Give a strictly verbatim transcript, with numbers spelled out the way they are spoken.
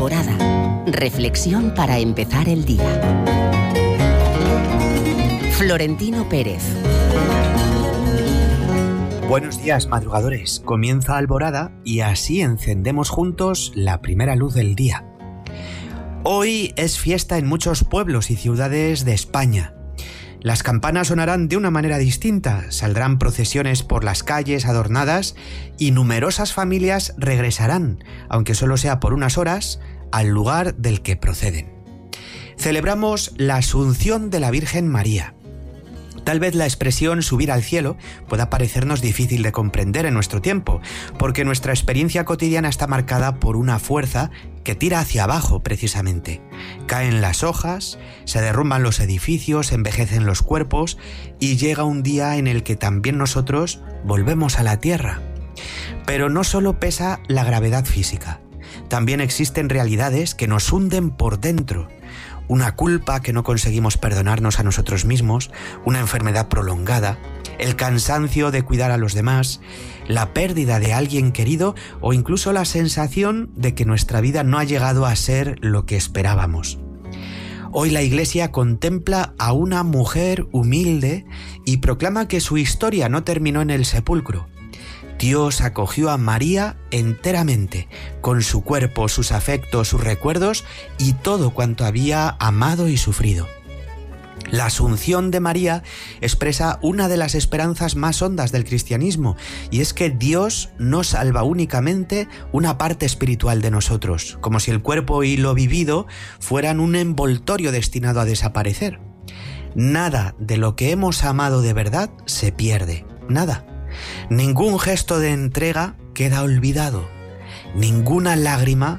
Alborada. Reflexión para empezar el día. Florentino Pérez. Buenos días, madrugadores. Comienza Alborada y así encendemos juntos la primera luz del día. Hoy es fiesta en muchos pueblos y ciudades de España. Las campanas sonarán de una manera distinta, saldrán procesiones por las calles adornadas y numerosas familias regresarán, aunque solo sea por unas horas, al lugar del que proceden. Celebramos la Asunción de la Virgen María. Tal vez la expresión subir al cielo pueda parecernos difícil de comprender en nuestro tiempo, porque nuestra experiencia cotidiana está marcada por una fuerza que tira hacia abajo precisamente. Caen las hojas, se derrumban los edificios, envejecen los cuerpos y llega un día en el que también nosotros volvemos a la tierra. Pero no solo pesa la gravedad física, también existen realidades que nos hunden por dentro. Una culpa que no conseguimos perdonarnos a nosotros mismos, una enfermedad prolongada, el cansancio de cuidar a los demás, la pérdida de alguien querido o incluso la sensación de que nuestra vida no ha llegado a ser lo que esperábamos. Hoy la Iglesia contempla a una mujer humilde y proclama que su historia no terminó en el sepulcro. Dios acogió a María enteramente, con su cuerpo, sus afectos, sus recuerdos y todo cuanto había amado y sufrido. La Asunción de María expresa una de las esperanzas más hondas del cristianismo, y es que Dios no salva únicamente una parte espiritual de nosotros, como si el cuerpo y lo vivido fueran un envoltorio destinado a desaparecer. Nada de lo que hemos amado de verdad se pierde, nada. Ningún gesto de entrega queda olvidado, ninguna lágrima